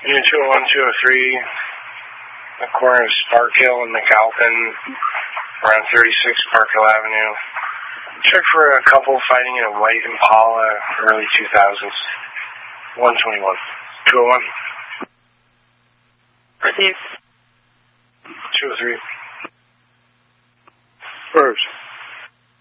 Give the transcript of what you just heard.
Unit 201, 203, the corner of Spark Hill and McAlpin, around 36 Park Hill Avenue. Check for a couple fighting in a white Impala, early 2000s. 121. 201. Received. 203. First.